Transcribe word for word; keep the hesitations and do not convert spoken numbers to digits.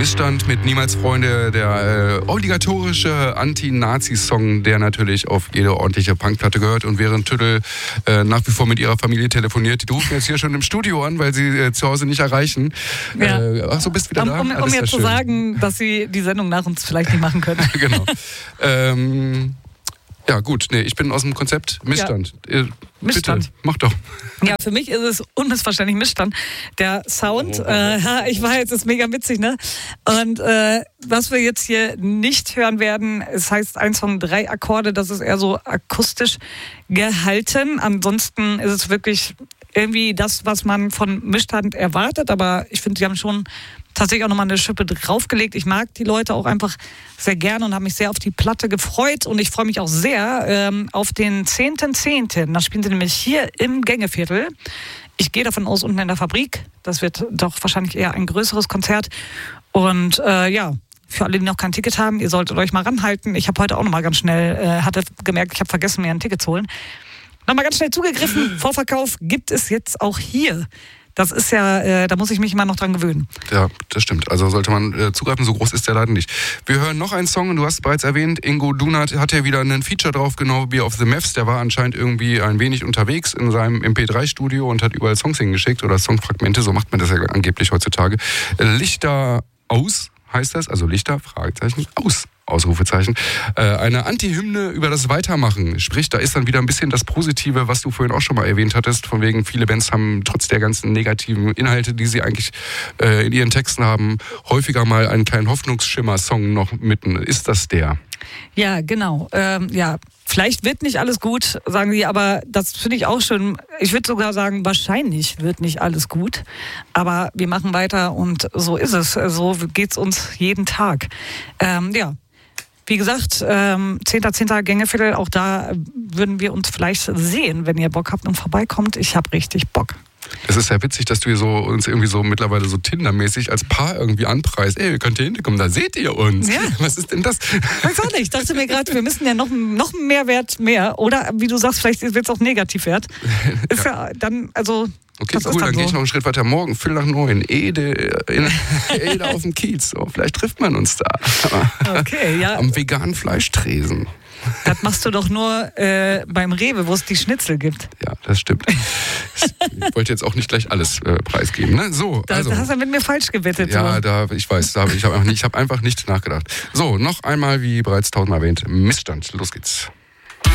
Missstand mit Niemals Freunde, der äh, obligatorische Anti-Nazi-Song, der natürlich auf jede ordentliche Punkplatte gehört. Und während Tüttel äh, nach wie vor mit ihrer Familie telefoniert, die rufen jetzt hier schon im Studio an, weil sie äh, zu Hause nicht erreichen. Ja. Äh, ach so, bist wieder um, da? Um, um mir zu sagen, dass sie die Sendung nach uns vielleicht nicht machen können. Genau. ähm, ja gut, nee, ich bin aus dem Konzept Missstand. Ja. Äh, Missstand. Bitte, mach doch. Ja, für mich ist es unmissverständlich Missstand. Der Sound, äh, ich weiß, ist mega witzig, ne? Und äh, was wir jetzt hier nicht hören werden, es heißt ein Song, drei Akkorde, das ist eher so akustisch gehalten. Ansonsten ist es wirklich irgendwie das, was man von Missstand erwartet, aber ich finde, sie haben schon tatsächlich auch nochmal eine Schippe draufgelegt. Ich mag die Leute auch einfach sehr gerne und habe mich sehr auf die Platte gefreut und ich freue mich auch sehr ähm, auf den zehnten zehnten Da spielen sie nämlich hier im Gängeviertel. Ich gehe davon aus, unten in der Fabrik. Das wird doch wahrscheinlich eher ein größeres Konzert. Und äh, ja, für alle, die noch kein Ticket haben, ihr solltet euch mal ranhalten. Ich habe heute auch nochmal ganz schnell, äh, hatte gemerkt, ich habe vergessen, mir ein Ticket zu holen. Nochmal ganz schnell zugegriffen. Vorverkauf gibt es jetzt auch hier. Das ist ja, äh, da muss ich mich immer noch dran gewöhnen. Ja, das stimmt. Also sollte man äh, zugreifen, so groß ist der Laden nicht. Wir hören noch einen Song und du hast bereits erwähnt, Ingo Dunat hat ja wieder einen Feature drauf, genau wie auf The Mavs. Der war anscheinend irgendwie ein wenig unterwegs in seinem M P drei Studio und hat überall Songs hingeschickt oder Songfragmente, so macht man das ja angeblich heutzutage. Lichter aus heißt das, also Lichter, Fragezeichen, aus. Ausrufezeichen. Äh, eine Anti-Hymne über das Weitermachen. Sprich, da ist dann wieder ein bisschen das Positive, was du vorhin auch schon mal erwähnt hattest, von wegen viele Bands haben trotz der ganzen negativen Inhalte, die sie eigentlich äh, in ihren Texten haben, häufiger mal einen kleinen Hoffnungsschimmer-Song noch mitten. Ist das der? Ja, genau. Ähm, ja, vielleicht wird nicht alles gut, sagen sie, aber das finde ich auch schön. Ich würde sogar sagen, wahrscheinlich wird nicht alles gut, aber wir machen weiter und so ist es. So geht's uns jeden Tag. Ähm, ja. Wie gesagt, ähm, zehnten zehnten Gängeviertel, auch da würden wir uns vielleicht sehen, wenn ihr Bock habt und vorbeikommt. Ich habe richtig Bock. Es ist ja witzig, dass du hier so uns irgendwie so mittlerweile so Tinder-mäßig als Paar irgendwie anpreist. Ey, ihr könnt hier hinkommen, da seht ihr uns. Ja. Was ist denn das? Weiß auch nicht. Ich dachte mir gerade, wir müssen ja noch, noch einen Mehrwert mehr. Oder wie du sagst, vielleicht wird es auch Negativwert. Ist ja, ja dann, also... Okay, cool, dann, dann gehe ich noch einen Schritt weiter. Morgen, Viertel nach neun, Ede, in, Ede auf dem Kiez. So, vielleicht trifft man uns da. Okay, ja. Am veganen Fleischtresen. Das machst du doch nur äh, beim Rewe, wo es die Schnitzel gibt. Ja, das stimmt. Ich wollte jetzt auch nicht gleich alles äh, preisgeben. Ne? So, da, also. da hast du mit mir falsch gewettet. Ja, so. da, ich weiß, da hab ich habe einfach, hab einfach nicht nachgedacht. So, noch einmal, wie bereits tausendmal erwähnt, Missstand. Los geht's.